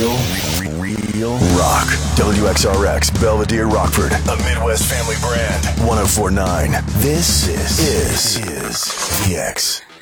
Real rock. WXRX, Belvedere, Rockford, a Midwest family brand. 104.9. This is VX.